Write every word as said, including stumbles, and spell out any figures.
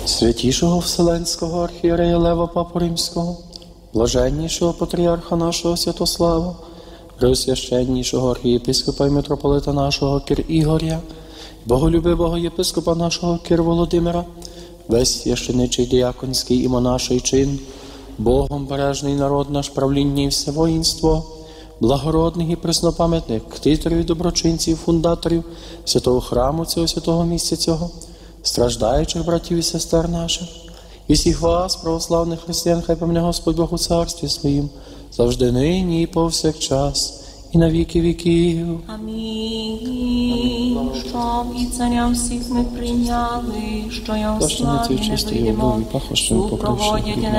святішого Вселенського архієрея Лева Папу Римського, блаженнішого патріарха нашого Святослава, преосвященнішого архієпископа і митрополита нашого Кир Ігоря, боголюбивого єпископа нашого Кир Володимира, весь священичий, діяконський і монаший чин, Богом бережний народ наш, правління і все воїнство, благородних і преснопам'ятних ктиторів і доброчинців, фундаторів святого храму цього, святого місця цього, страждаючих братів і сестер наших, і всіх вас, православних християн, хай помне Господь Бог у царстві своїм, завжди нині і повсякчас, і на віки віків. Амінь. Щоб і царям всіх ми прийняли, що я у славі не вийдемо, супроводять